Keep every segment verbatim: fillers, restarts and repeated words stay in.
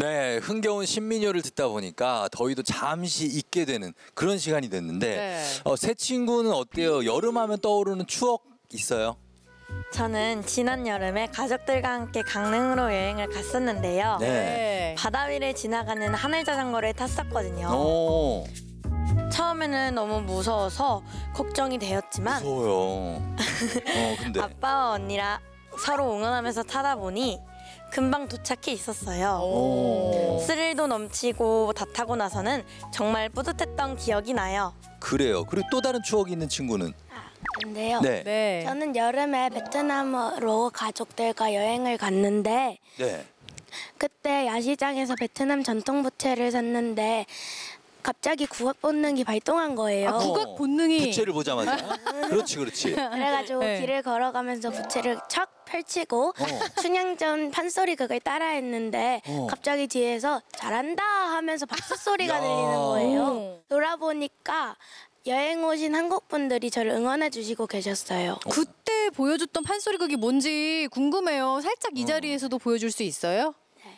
네, 흥겨운 신민요를 듣다 보니까 더위도 잠시 잊게 되는 그런 시간이 됐는데 네. 어, 새 친구는 어때요? 여름하면 떠오르는 추억 있어요? 저는 지난 여름에 가족들과 함께 강릉으로 여행을 갔었는데요. 네. 바다 위를 지나가는 하늘 자전거를 탔었거든요. 오, 처음에는 너무 무서워서 걱정이 되었지만 무서워요. 어, 근데 아빠와 언니랑 서로 응원하면서 타다 보니 금방 도착해 있었어요. 오, 스릴도 넘치고 다 타고 나서는 정말 뿌듯했던 기억이 나요. 그래요. 그리고 또 다른 추억이 있는 친구는 근데요. 네, 네. 저는 여름에 베트남으로 가족들과 여행을 갔는데 네. 그때 야시장에서 베트남 전통 부채를 샀는데 갑자기 국악 본능이 발동한 거예요. 아, 국악 본능이. 부채를 보자마자. 그렇지, 그렇지. 그래가지고 네. 길을 걸어가면서 부채를 척 펼치고 어. 춘향전 판소리 그걸 따라했는데 어. 갑자기 뒤에서 잘한다 하면서 박수 소리가 야. 들리는 거예요. 오. 돌아보니까 여행 오신 한국 분들이 저를 응원해 주시고 계셨어요. 그때 보여줬던 판소리 극이 뭔지 궁금해요. 살짝 이 자리에서도 보여줄 수 있어요?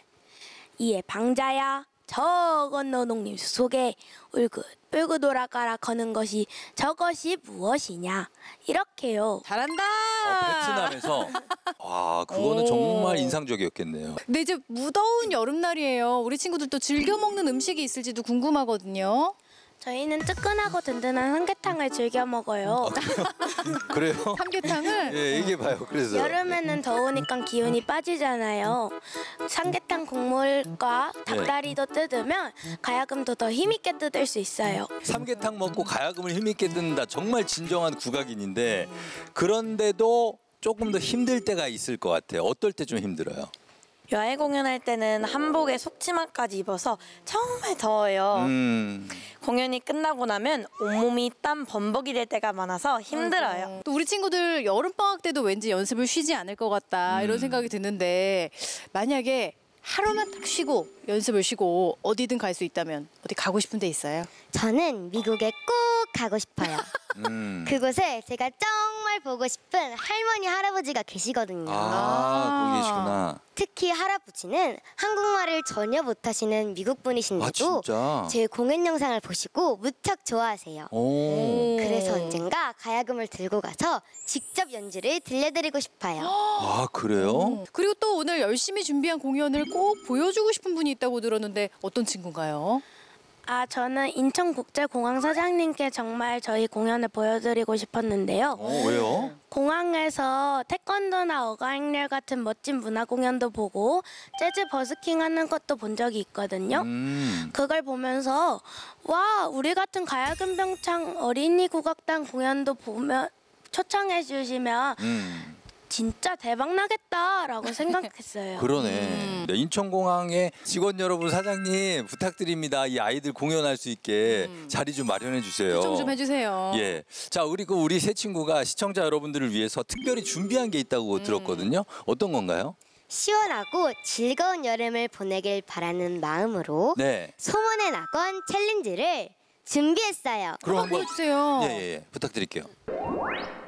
이에 방자야 저 건너농림 속에 울긋불긋 돌아가라 거는 것이 저것이 무엇이냐 이렇게요. 잘한다. 어, 베트남에서 와, 그거는 오. 정말 인상적이었겠네요. 근데 이제 무더운 여름날이에요. 우리 친구들도 즐겨 먹는 음식이 있을지도 궁금하거든요. 저희는 뜨끈하고 든든한 삼계탕을 즐겨 먹어요. 그래요? 삼계탕을. 예, 얘기해봐요. 그래서 여름에는 더우니까 기운이 빠지잖아요. 삼계탕 국물과 닭다리도 뜯으면 가야금도 더 힘있게 뜯을 수 있어요. 삼계탕 먹고 가야금을 힘있게 듣는다. 정말 진정한 국악인인데 그런데도 조금 더 힘들 때가 있을 것 같아요. 어떨 때 좀 힘들어요? 야외 공연할 때는 한복에 속치마까지 입어서 정말 더워요. 음, 공연이 끝나고 나면 온몸이 땀 범벅이 될 때가 많아서 힘들어요. 또 우리 친구들 여름방학 때도 왠지 연습을 쉬지 않을 것 같다 이런 생각이 드는데 만약에 하루만 딱 쉬고 연습을 쉬고 어디든 갈 수 있다면 어디 가고 싶은 데 있어요? 저는 미국에 꼭 가고 싶어요. 음. 그곳에 제가 정말 보고 싶은 할머니 할아버지가 계시거든요. 아, 거기 계시구나. 특히 할아버지는 한국말을 전혀 못하시는 미국 아, 분이신데도 진짜? 제 공연 영상을 보시고 무척 좋아하세요. 오, 그래서 언젠가 가야금을 들고 가서 직접 연주를 들려드리고 싶어요. 아, 그래요? 그리고 또 오늘 열심히 준비한 공연을 꼭 보여주고 싶은 분이 있다고 들었는데 어떤 친구인가요? 아, 저는 인천국제공항 사장님께 정말 저희 공연을 보여드리고 싶었는데요. 어, 왜요? 공항에서 태권도나 어가행렬 같은 멋진 문화 공연도 보고 재즈 버스킹 하는 것도 본 적이 있거든요. 음. 그걸 보면서 와, 우리 같은 가야금 병창 어린이 국악단 공연도 보면 초청해 주시면 음. 진짜 대박 나겠다라고 생각했어요. 그러네. 네, 인천공항의 직원 여러분, 사장님 부탁드립니다. 이 아이들 공연할 수 있게 자리 좀 마련해 주세요. 추천 좀 해주세요. 예. 자, 우리 그 우리 새 친구가 시청자 여러분들을 위해서 특별히 준비한 게 있다고 들었거든요. 어떤 건가요? 시원하고 즐거운 여름을 보내길 바라는 마음으로 네. 소문의 낙원 챌린지를 준비했어요. 그럼 한번 보여주세요. 예, 예, 예. 부탁드릴게요.